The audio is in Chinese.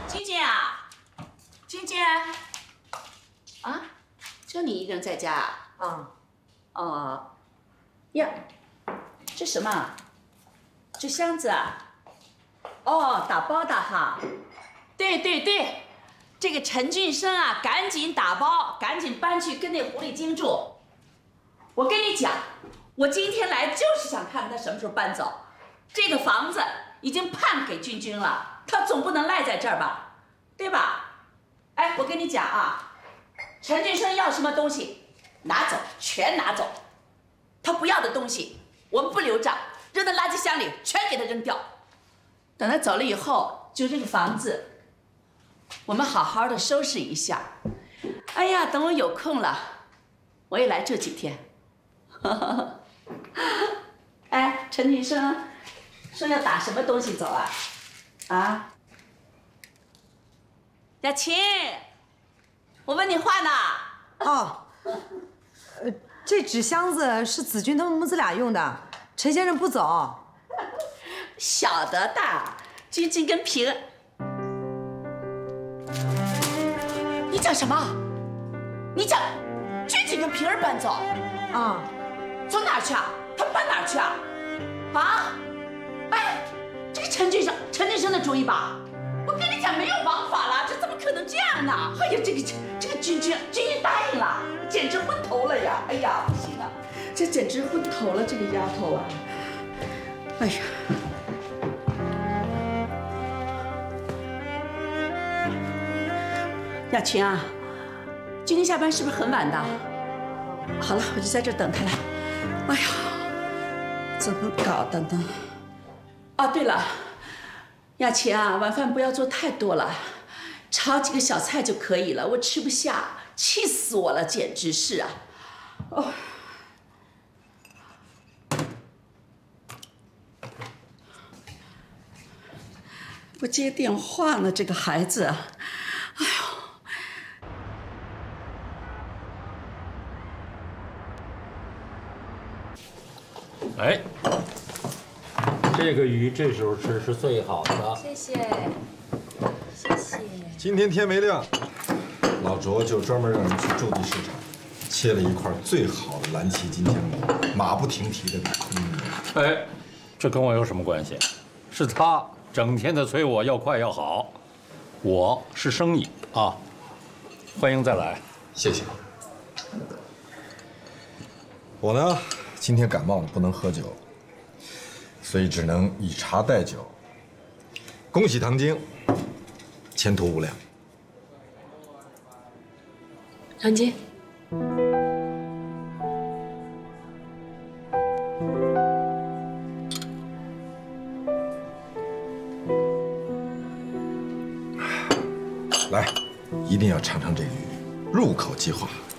晶晶啊，晶晶，啊，就你一个人在家啊？ 啊。 哦，呀，这什么？这箱子啊？哦，打包的哈。对对对，这个陈俊生啊，赶紧打包，赶紧搬去跟那狐狸精住。我跟你讲，我今天来就是想看看他什么时候搬走。这个房子已经判给君君了，他总不能赖在这儿吧，对吧？哎，我跟你讲啊，陈俊生要什么东西，拿走，全拿走。他不要的东西，我们不留账，扔到垃圾箱里，全给他扔掉。等他走了以后，就这个房子，我们好好的收拾一下。哎呀，等我有空了，我也来这几天。哎，陈俊生说要打什么东西走啊？啊？雅琴，我问你话呢。 哦，这纸箱子是子君他们母子俩用的，陈先生不走。 晓得的，君君跟平儿。你讲什么？你讲君君跟平儿搬走？ 啊？ 走哪儿去啊？他搬哪儿去啊？啊？哎，这个陈俊生的主意吧？我跟你讲，没有王法了，这怎么可能这样呢？哎呀，这个君君答应了，简直昏头了呀！哎呀，不行啊，这简直昏头了，这个丫头啊！哎呀。雅群啊，今天下班是不是很晚的？好了，我就在这等他来。哎呀，怎么搞的呢？啊，对了，雅琴啊，晚饭不要做太多了，炒几个小菜就可以了，我吃不下，气死我了，简直是啊！哦，不接电话呢，这个孩子，哎呦！ 哎，这个鱼这时候吃是最好的。 谢谢，谢谢。 今天天没亮，老卓就专门让人去驻地市场，切了一块最好的蓝鳍金枪鱼，马不停蹄的给昆明。 哎，这跟我有什么关系？是他整天的催我要快要好，我是生意啊。欢迎再来， 谢谢。我呢？今天感冒了，不能喝酒，所以只能以茶代酒。恭喜唐晶，前途无量。 唐晶， 来，一定要尝尝这个鱼，入口即化。